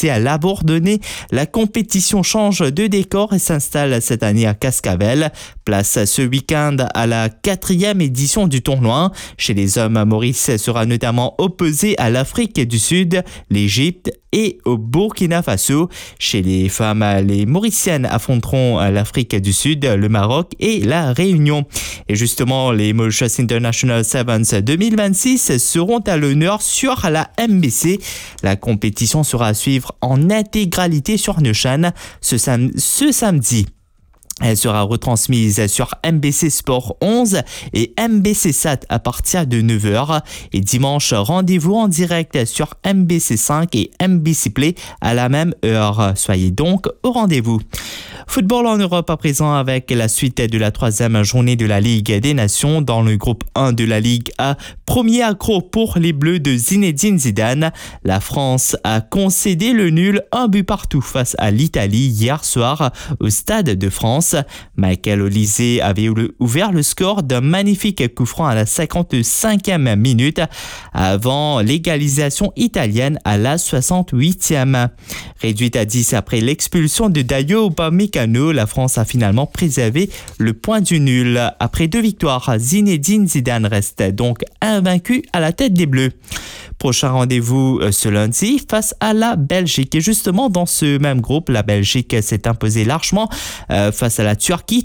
organisée à l'Abordonnais. La compétition change de décor et s'installe cette année à Cascavel. Place ce week-end à la 4e édition du tournoi. Chez les hommes, Maurice sera notamment opposé à l'Afrique du Sud, l'Égypte et au Burkina Faso. Chez les femmes, les Mauriciennes affronteront l'Afrique du Sud, le Maroc et la Réunion. Et justement, les Mauritius International Sevens 2026 seront à l'honneur sur la MBC. La compétition sera à suivre en intégralité sur Nushan ce samedi. Elle sera retransmise sur MBC Sport 11 et MBC Sat à partir de 9h. Et dimanche, rendez-vous en direct sur MBC 5 et MBC Play à la même heure. Soyez donc au rendez-vous. Football en Europe à présent avec la suite de la 3e journée de la Ligue des Nations dans le groupe 1 de la Ligue A. Premier accro pour les Bleus de Zinedine Zidane. La France a concédé le nul 1-1 face à l'Italie hier soir au Stade de France. Michael Olise avait ouvert le score d'un magnifique coup franc à la 55e minute avant l'égalisation italienne à la 68e. Réduite à 10 après l'expulsion de Dayo Upamecano, la France a finalement préservé le point du nul. Après 2 victoires, Zinedine Zidane reste donc invaincu à la tête des Bleus. Prochain rendez-vous ce lundi face à la Belgique. Et justement, dans ce même groupe, la Belgique s'est imposée largement face à la Turquie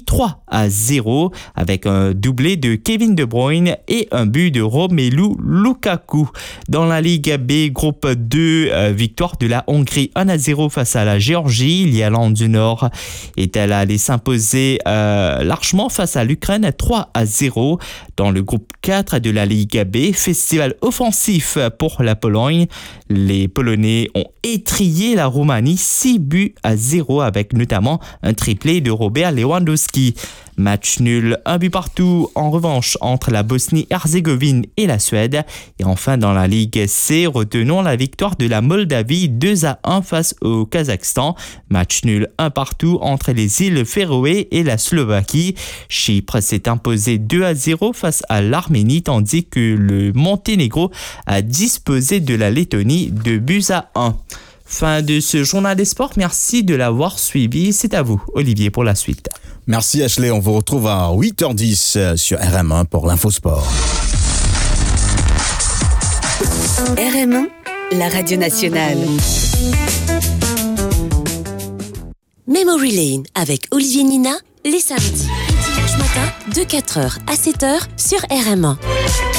3-0 avec un doublé de Kevin De Bruyne et un but de Romelu Lukaku. Dans la Ligue B, groupe 2, victoire de la Hongrie 1-0 face à la Géorgie. L'Irlande du Nord est-elle allée s'imposer largement face à l'Ukraine 3-0. Dans le groupe 4 de la Ligue B, festival offensif pour la Pologne. Les Polonais ont étrillé la Roumanie 6-0 avec notamment un triplé de Robert Lewandowski. Match nul 1-1 en revanche entre la Bosnie-Herzégovine et la Suède. Et enfin dans la Ligue C, retenons la victoire de la Moldavie 2-1 face au Kazakhstan. Match nul 1-1 entre les îles Féroé et la Slovaquie. Chypre s'est imposé 2-0 face à l'Arménie tandis que le Monténégro a disposé de la Lettonie 2-1. Fin de ce journal des sports, merci de l'avoir suivi. C'est à vous, Olivier, pour la suite. Merci Ashley, on vous retrouve à 8h10 sur RM1 pour l'Infosport. RM1, la radio nationale. Memory Lane avec Olivier Nina, les samedis et dimanches matin de 4h à 7h sur RM1.